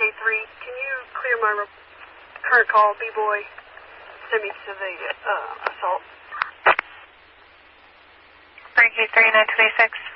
K3. Can you clear my current call, B-Boy? Send me to the assault. Frank K3, 926.